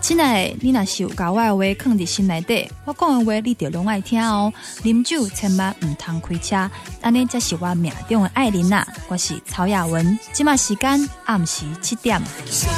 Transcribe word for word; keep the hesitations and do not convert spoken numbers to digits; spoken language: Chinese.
亲爱的，你若是有把我的话放伫心内底，我讲的话你就拢爱听哦。啉酒千万唔通开车，安尼才是我命中的爱人啊！我是曹雅文，即马时间暗时七点。